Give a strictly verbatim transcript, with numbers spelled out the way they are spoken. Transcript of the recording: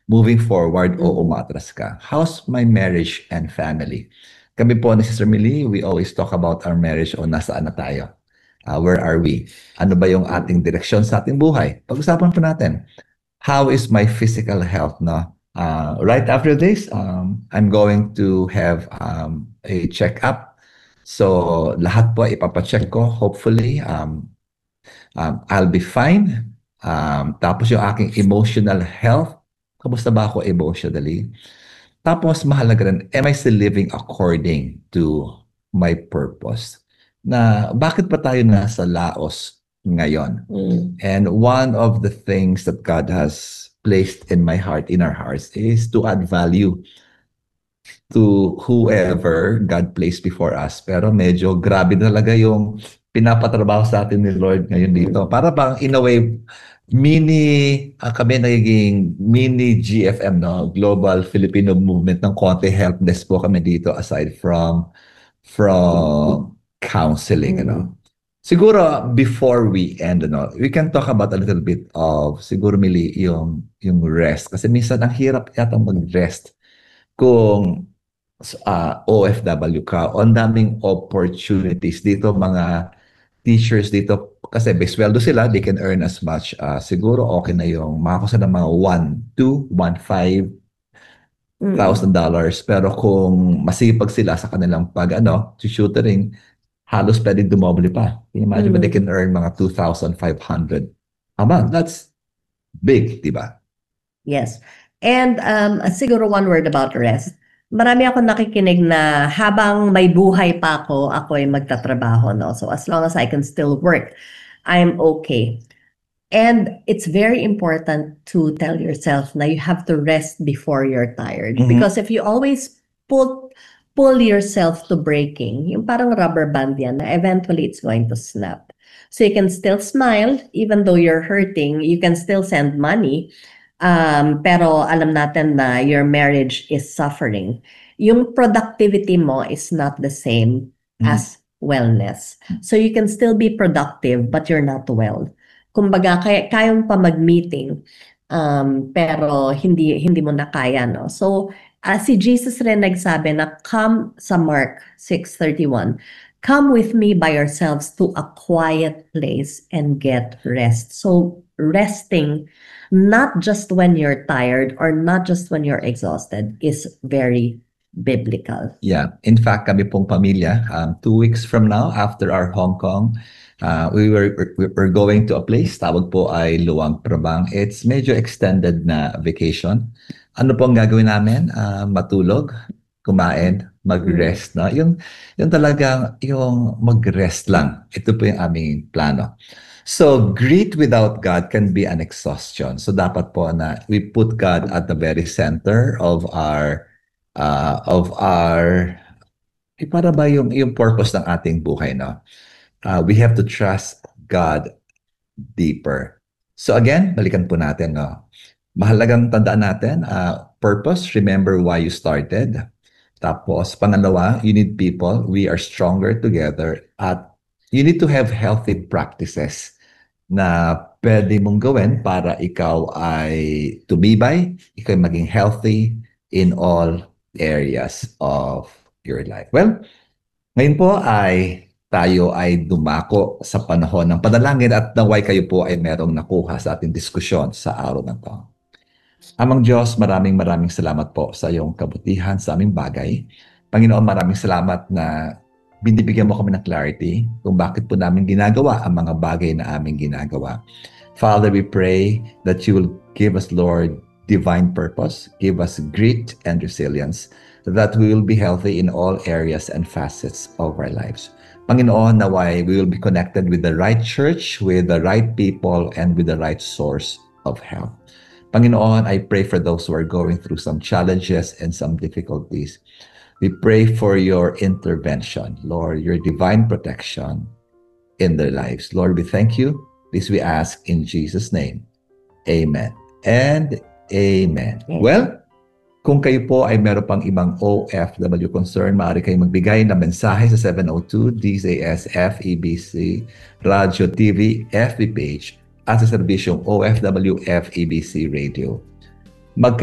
moving forward o Mm. umatras ka. How's my marriage and family? Kami po ni Sister Millie, we always talk about our marriage o nasaan na tayo. Uh, where are we? Ano ba yung ating direksyon sa ating buhay? Pag-usapan po natin. How is my physical health? No? Uh, right after this, um, I'm going to have um, a check-up. So lahat po ipapacheck ko. Hopefully, um, um, I'll be fine. Um, tapos yung aking emotional health, kamusta ba ako emotionally? Tapos mahalaga rin, am I still living according to my purpose? Na bakit pa tayo nasa Laos ngayon? Mm. And one of the things that God has placed in my heart, in our hearts, is to add value to whoever God placed before us. Pero medyo grabe talaga yung pinapatrabaho sa atin ni Lord ngayon dito. Para bang in a way, mini, uh, kami nagiging mini G F M, no? Global Filipino Movement ng konti help desk po kami dito aside from from counseling, you know. Siguro before we end, ano, we can talk about a little bit of siguro Mili yung yung rest kasi minsan ang hirap yata mag-rest kung uh, O F W ka, o ang daming opportunities dito, mga teachers dito, kasi base sweldo sila, they can earn as much. Uh, siguro okay na yung makakusa ng mga one, two, one, five thousand Mm. dollars. Pero kung masipag sila sa kanilang pag, ano, tutoring, halos pwedeng dumoble pa. Can you imagine ba they Mm. can earn mga two thousand five hundred a month? That's big, di ba? Yes. And um, siguro one word about rest. Marami ako nakikinig na habang may buhay pa ako, ako ay magtatrabaho, no? So as long as I can still work, I'm okay. And it's very important to tell yourself na you have to rest before you're tired. Mhm. Because if you always pull, pull yourself to breaking, yung parang rubber band yan, na eventually it's going to snap. So you can still smile, even though you're hurting, you can still send money, um, pero alam natin na your marriage is suffering. Yung productivity mo is not the same Mhm. as wellness. So you can still be productive, but you're not well. Kumbaga, kaya kayang pa mag-meeting, um, pero hindi hindi mo na kaya, no? So, uh, si Jesus rin nagsabi na, come sa Mark six thirty-one, come with me by yourselves to a quiet place and get rest. So, resting, not just when you're tired or not just when you're exhausted, is very biblical. Yeah. In fact, kami pong pamilya, um, two weeks from now, after our Hong Kong, uh, we were we we're going to a place, tawag po ay Luang Prabang. It's medyo extended na vacation. Ano pong gagawin namin? Uh, matulog, kumain, mag-rest. No? Yung, yung talagang, yung mag-rest lang. Ito po yung aming plano. So, greed without God can be an exhaustion. So, dapat po na we put God at the very center of our uh, of our eh, para ba yung yung purpose ng ating buhay, no? Uh, we have to trust God deeper. So again, balikan po natin, no? Mahalagang tandaan natin, uh, purpose, remember why you started. Tapos, pangalawa, you need people. We are stronger together. At you need to have healthy practices na pwede mong gawin para ikaw ay tumibay, ikaw ay maging healthy in all areas of your life. Well, ngayon po ay tayo ay dumako sa panahon ng panalangin at naway kayo po ay merong nakuha sa ating diskusyon sa araw na to. Amang Diyos, maraming maraming salamat po sa iyong kabutihan sa aming bagay. Panginoon, maraming salamat na binibigyan mo kami ng clarity kung bakit po namin ginagawa ang mga bagay na aming ginagawa. Father, we pray that you will give us, Lord, divine purpose, give us grit and resilience, that we will be healthy in all areas and facets of our lives. Panginoon, naway we will be connected with the right church, with the right people, and with the right source of health. Panginoon, I pray for those who are going through some challenges and some difficulties. We pray for your intervention, Lord, your divine protection in their lives. Lord, we thank you. This we ask in Jesus' name. Amen and amen. Okay. Well, kung kayo po ay meron pang ibang O F W concern, maaari kayong magbigay ng mensahe sa seven oh two D Z S F E B C Radio T V F B page at sa serbisyong O F W F E B C Radio. Magka